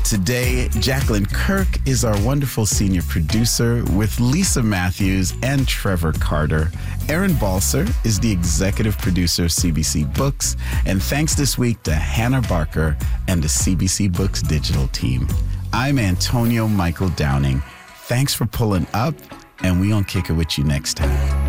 Today, Jacqueline Kirk is our wonderful senior producer with Lisa Matthews and Trevor Carter. Aaron Balser is the executive producer of CBC Books. And thanks this week to Hannah Barker and the CBC Books digital team. I'm Antonio Michael Downing. Thanks for pulling up, and we gonna kick it with you next time.